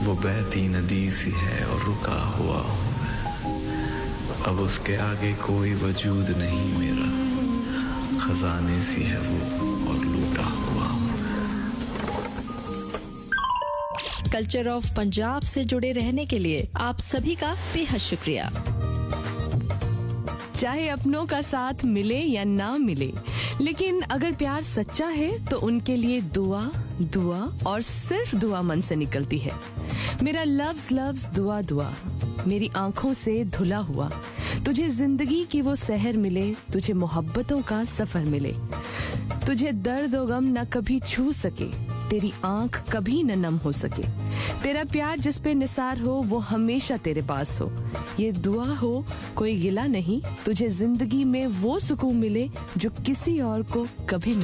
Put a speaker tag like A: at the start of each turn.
A: वो बहती नदी सी है और रुका हुआ हूँ मैं, अब उसके आगे कोई वजूद नहीं मेरा, खजाने सी है वो और लूटा हुआ हूँ।
B: कल्चर ऑफ पंजाब से जुड़े रहने के लिए आप सभी का बेहद शुक्रिया।
C: चाहे अपनों का साथ मिले या ना मिले, लेकिन अगर प्यार सच्चा है तो उनके लिए दुआ दुआ और सिर्फ दुआ मन से निकलती है। मेरा लफ्ज दुआ दुआ मेरी आंखों से धुला हुआ। तुझे जिंदगी की वो सहर मिले, तुझे मोहब्बतों का सफर मिले, तुझे दर्द और गम न कभी छू सके, तेरी आंख कभी न नम हो सके, तेरा प्यार जिस पे निसार हो वो हमेशा तेरे पास हो। ये दुआ हो कोई गिला नहीं, तुझे जिंदगी में वो सुकून मिले जो किसी और को कभी